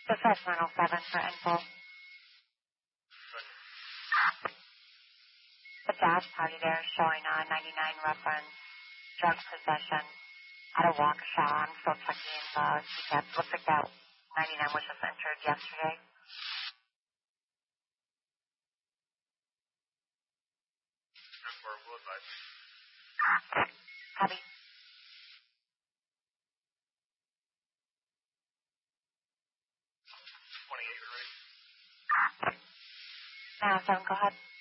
Dispatch 907 for info. The dash party there is showing 99 reference, drug possession at a Waukesha. I'm still checking CCAP. Looks like that 99 was just entered yesterday. Copy. 28, right? 907, go ahead.